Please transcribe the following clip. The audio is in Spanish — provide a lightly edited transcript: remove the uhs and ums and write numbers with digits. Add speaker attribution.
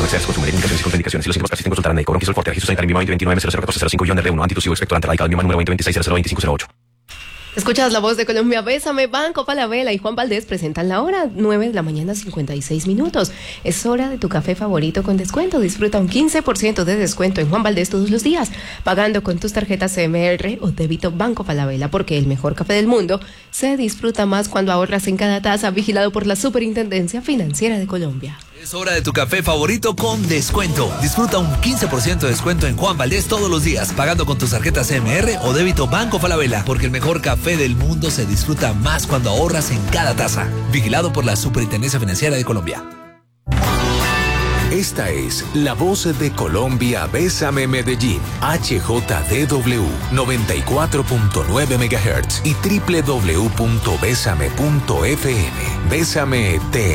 Speaker 1: exceso, consumo de indicaciones y contraindicaciones. Si los síntomas persisten, consultar al médico. Bronquisol Forte, registro sanitario MIMA 2029-001405-R1, antitusivo expectorante radical, MIMA número 2026-002508.
Speaker 2: Escuchas La Voz de Colombia, Bésame, Banco Falabella y Juan Valdés presentan la hora 9 de la mañana 56 minutos. Es hora de tu café favorito con descuento. Disfruta un 15% de descuento en Juan Valdés todos los días, pagando con tus tarjetas CMR o débito Banco Falabella, porque el mejor café del mundo se disfruta más cuando ahorras en cada taza. Vigilado por la Superintendencia Financiera de Colombia.
Speaker 3: Es hora de tu café favorito con descuento. Disfruta un 15% de descuento en Juan Valdés todos los días, pagando con tus tarjetas CMR o débito Banco Falabella, porque el mejor café del mundo se disfruta más cuando ahorras en cada taza. Vigilado por la Superintendencia Financiera de Colombia.
Speaker 4: Esta es La Voz de Colombia, Bésame Medellín, HJDW 94.9 MHz y www.besame.fm. Bésame te